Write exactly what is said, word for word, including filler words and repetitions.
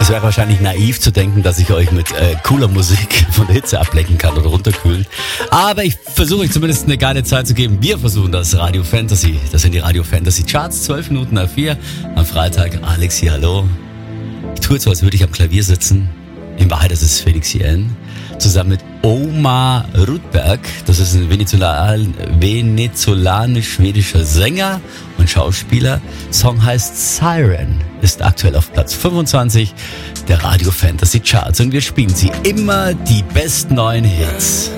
Es wäre wahrscheinlich naiv zu denken, dass ich euch mit äh, cooler Musik von der Hitze ablenken kann oder runterkühlen. Aber ich versuche euch zumindest eine geile Zeit zu geben. Wir versuchen das Radio Fantasy. Das sind die Radio Fantasy Charts. zwölf Minuten nach vier. Am Freitag. Alex hier, hallo. Ich tue jetzt so, als würde ich am Klavier sitzen. In Wahrheit ist es Felix Jähn. Zusammen mit Omar Rudberg. Das ist ein Venezolan, venezolanisch-schwedischer Sänger und Schauspieler. Song heißt Siren. Ist aktuell auf Platz fünfundzwanzig der Radio Fantasy Charts. Und wir spielen sie immer die besten neuen Hits.